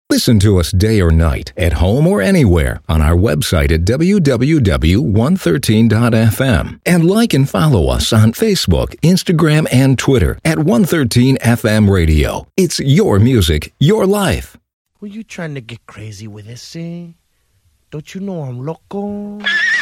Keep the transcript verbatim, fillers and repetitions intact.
Listen to us day or night, at home or anywhere, on our website at w w w dot one thirteen dot f m. And like and follow us on Facebook, Instagram, and Twitter at one thirteen F M Radio. It's your music, your life. Were you trying to get crazy with this, eh? Don't you know I'm loco?